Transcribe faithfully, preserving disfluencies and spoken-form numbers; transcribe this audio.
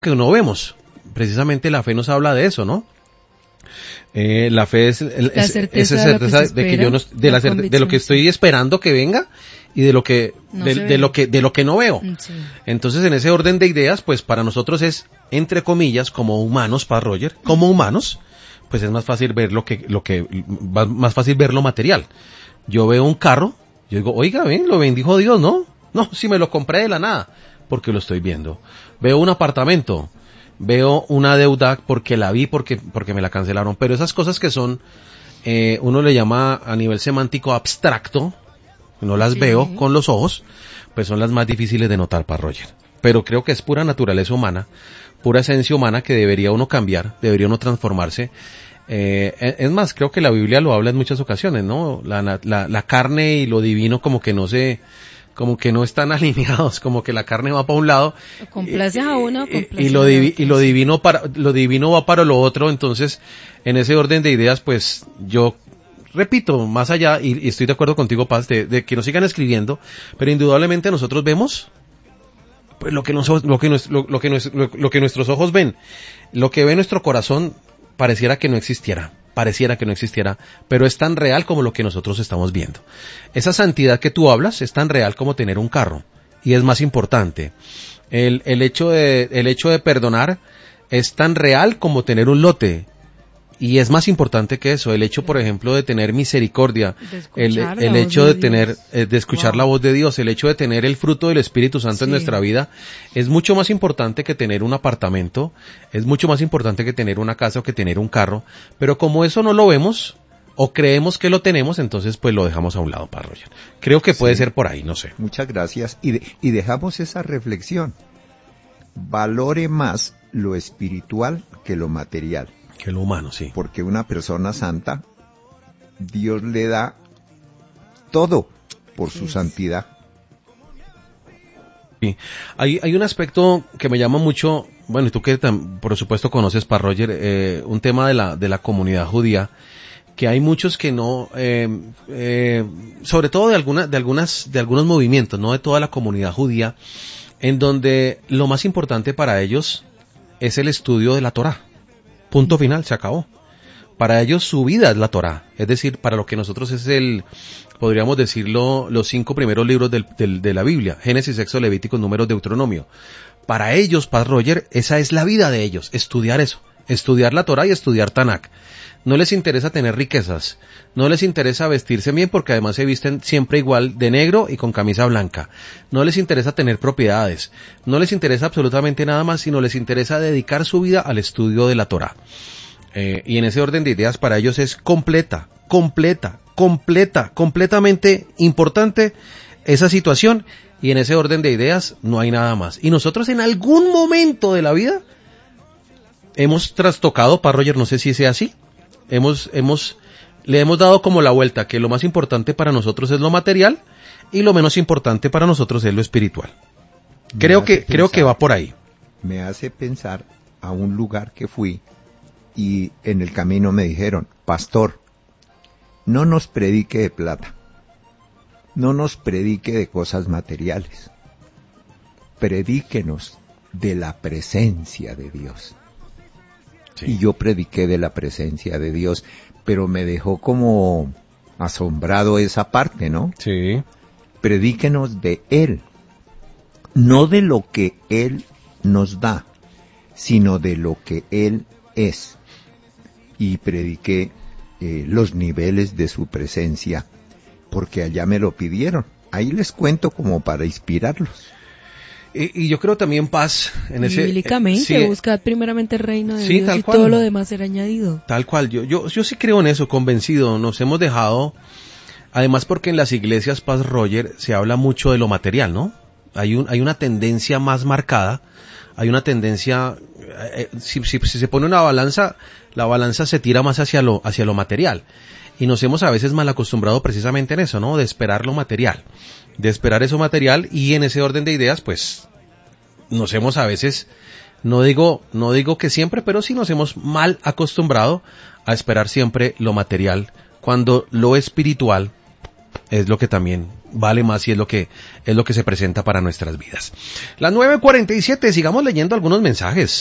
que no vemos. Precisamente la fe nos habla de eso, ¿no? Eh, la fe es, el, la es certeza, esa certeza de, espera, de que yo no, de, la la de lo que estoy esperando que venga y de lo que no de, de lo que de lo que no veo. Sí. Entonces, en ese orden de ideas, pues para nosotros es, entre comillas, como humanos, para Roger, como humanos, pues es más fácil ver lo que lo que más fácil ver lo material. Yo veo un carro, yo digo, oiga, ven, lo bendijo Dios, ¿no? No, si me lo compré de la nada, porque lo estoy viendo. Veo un apartamento, veo una deuda porque la vi, porque porque me la cancelaron. Pero esas cosas que son, eh, uno le llama a nivel semántico abstracto, no las sí. veo con los ojos, pues son las más difíciles de notar para Roger. Pero creo que es pura naturaleza humana, pura esencia humana que debería uno cambiar, debería uno transformarse. Eh, es más, creo que la Biblia lo habla en muchas ocasiones, ¿no? La, la, la carne y lo divino como que no se, como que no están alineados, como que la carne va para un lado. Complace a uno, complace y, y lo divi, y lo divino para, lo divino va para lo otro. Entonces, en ese orden de ideas, pues, yo repito, más allá, y, y estoy de acuerdo contigo, Paz, de, de que nos sigan escribiendo, pero indudablemente nosotros vemos, pues, lo que nos, lo que nos, lo, lo que nos, lo, lo que nuestros ojos ven, lo que ve nuestro corazón, pareciera que no existiera, pareciera que no existiera, pero es tan real como lo que nosotros estamos viendo. Esa santidad que tú hablas es tan real como tener un carro, y es más importante. El, el hecho de, el hecho de perdonar es tan real como tener un lote, y es más importante que eso. El hecho, por ejemplo, de tener misericordia, el, el hecho de, de tener, eh, de escuchar wow. la voz de Dios, el hecho de tener el fruto del Espíritu Santo sí. en nuestra vida, es mucho más importante que tener un apartamento, es mucho más importante que tener una casa o que tener un carro, pero como eso no lo vemos, o creemos que lo tenemos, entonces pues lo dejamos a un lado, para Roger. Creo que puede sí. ser por ahí, no sé. Muchas gracias, y, de, y dejamos esa reflexión. Valore más lo espiritual que lo material. Que lo humano, sí. Porque una persona santa, Dios le da todo por su sí. santidad. Sí. Hay, hay un aspecto que me llama mucho, bueno, y tú que tam, por supuesto conoces, para Roger, eh, un tema de la, de la comunidad judía, que hay muchos que no, eh, eh, sobre todo de alguna, de algunas, de algunos movimientos, no de toda la comunidad judía, en donde lo más importante para ellos es el estudio de la Torá. Punto final, se acabó. Para ellos su vida es la Torá, es decir, para lo que nosotros es el, podríamos decirlo, los cinco primeros libros del, del, de la Biblia, Génesis, Éxodo, Levítico, Números, Deuteronomio. Para ellos, Paz Roger, esa es la vida de ellos, estudiar eso, estudiar la Torá y estudiar Tanakh. No les interesa tener riquezas, no les interesa vestirse bien porque además se visten siempre igual de negro y con camisa blanca. No les interesa tener propiedades, no les interesa absolutamente nada más, sino les interesa dedicar su vida al estudio de la Torá. Eh, y en ese orden de ideas para ellos es completa, completa, completa, completamente importante esa situación, y en ese orden de ideas no hay nada más. Y nosotros en algún momento de la vida hemos trastocado, para Roger, no sé si sea así, hemos, hemos, le hemos dado como la vuelta, que lo más importante para nosotros es lo material y lo menos importante para nosotros es lo espiritual. Creo que, pensar, creo que va por ahí. Me hace pensar a un lugar que fui y en el camino me dijeron, pastor, no nos predique de plata, no nos predique de cosas materiales, predíquenos de la presencia de Dios. Sí. Y yo prediqué de la presencia de Dios, pero me dejó como asombrado esa parte, ¿no? Sí. Predíquenos de Él, no de lo que Él nos da, sino de lo que Él es. Y prediqué eh, los niveles de su presencia, porque allá me lo pidieron. Ahí les cuento como para inspirarlos. Y, y yo creo también, Paz, en ese... Bíblicamente, eh, sí, buscad primeramente el reino de sí, Dios y cual, todo lo demás será añadido. Tal cual, yo, yo, yo sí creo en eso, convencido. Nos hemos dejado, además porque en las iglesias, Paz Roger, se habla mucho de lo material, ¿no? Hay un, hay una tendencia más marcada, hay una tendencia, eh, si, si, si se pone una balanza, la balanza se tira más hacia lo, hacia lo material. Y nos hemos a veces mal acostumbrado precisamente en eso, ¿no? De esperar lo material. De esperar eso material, y en ese orden de ideas, pues, nos hemos a veces, no digo, no digo que siempre, pero sí nos hemos mal acostumbrado a esperar siempre lo material, cuando lo espiritual es lo que también vale más y es lo que es lo que se presenta para nuestras vidas. Las nueve cuarenta y siete, sigamos leyendo algunos mensajes.